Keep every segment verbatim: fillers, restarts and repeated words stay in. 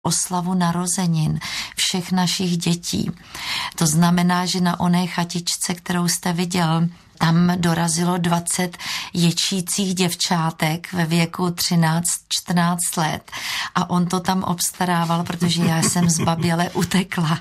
oslavu narozenin všech našich dětí. To znamená, že na oné chatičce, kterou jste viděl, tam dorazilo dvacet ječících děvčátek ve věku třináct čtrnáct let a on to tam obstarával, protože já jsem zbaběle utekla.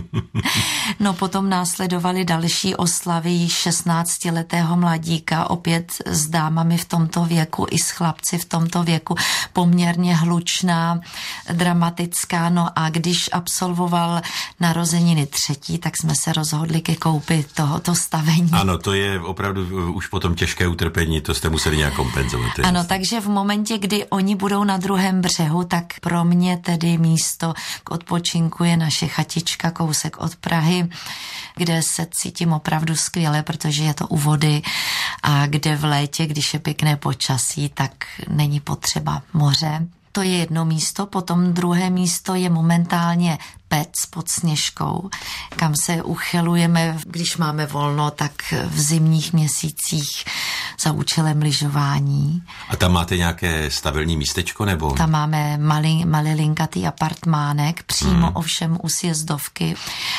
No potom následovaly další oslavy šestnáctiletého mladíka, opět s dámami v tomto věku i s chlapci v tomto věku, poměrně hlučná, dramatická. No a když absolvoval narozeniny třetí, tak jsme se rozhodli ke koupi tohoto stavení. Ano, to je opravdu už potom těžké utrpení, to jste museli nějak kompenzovat. Ano, takže v momentě, kdy oni budou na druhém břehu, tak pro mě tedy místo k odpočinku je naše chatička kousek od Prahy, kde se cítím opravdu skvěle, protože je to u vody a kde v létě, když je pěkné počasí, tak není potřeba moře. To je jedno místo, potom druhé místo je momentálně Pec pod Sněžkou, kam se uchylujeme, když máme volno, tak v zimních měsících za účelem lyžování. A tam máte nějaké stabilní místečko, nebo? Tam máme malý, malilinkatý apartmánek, přímo hmm. ovšem u sjezdovky.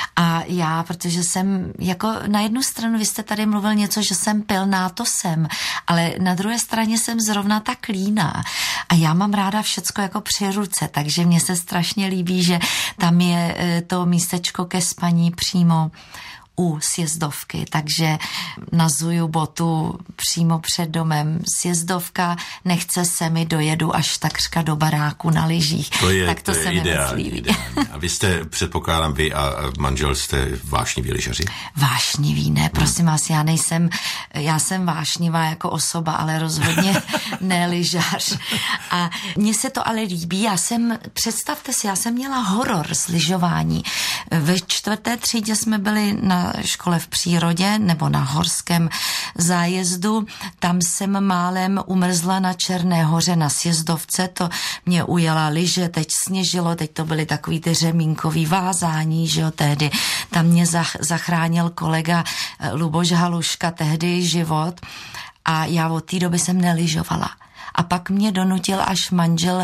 A já, protože jsem, jako na jednu stranu, vy jste tady mluvil něco, že jsem pilná, to jsem, ale na druhé straně jsem zrovna tak líná. A já mám ráda všecko jako při ruce, takže mně se strašně líbí, že tam je to místečko ke spaní přímo u sjezdovky, takže nazuju botu přímo před domem. Sjezdovka, nechce se mi, dojedu až takřka do baráku na lyžích. To je, tak to, to se je ideální, ideální. A vy jste, předpokládám, vy a manžel jste vášniví lyžaři? Vášniví, ne, prosím hmm. vás, já nejsem, já jsem vášnivá jako osoba, ale rozhodně ne lyžař. A mně se to ale líbí, já jsem, představte si, já jsem měla horor z lyžování. Ve čtvrté třídě jsme byli na škole v přírodě nebo na horském zájezdu. Tam jsem málem umrzla na Černé hoře na sjezdovce, to mě ujela lyže, teď sněžilo, teď to byly takový ty řemínkový vázání, že jo, tehdy. Tam mě zach- zachránil kolega Luboš Haluška, tehdy život a já od té doby jsem nelyžovala. A pak mě donutil až manžel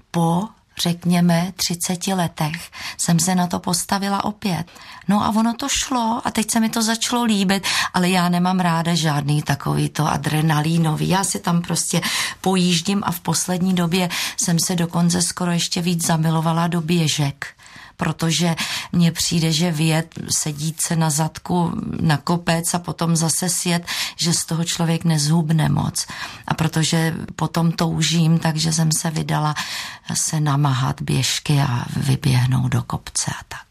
po řekněme třiceti letech, jsem se na to postavila opět. No a ono to šlo a teď se mi to začalo líbit, ale já nemám ráda žádný takový to adrenalínový. Já si tam prostě pojíždím a v poslední době jsem se dokonce skoro ještě víc zamilovala do běžek, protože mně přijde, že vyjet, sedít se na zadku na kopec a potom zase sjet, že z toho člověk nezhubne moc. A protože potom toužím, takže jsem se vydala se namáhat běžky a vyběhnout do kopce a tak.